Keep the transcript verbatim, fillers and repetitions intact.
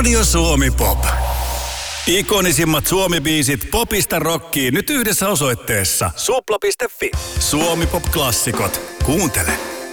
Radio Suomi Pop. Ikonisimmat Suomi-biisit popista rockiin nyt yhdessä osoitteessa supla piste fi. Suomi Pop-klassikot. Kuuntele.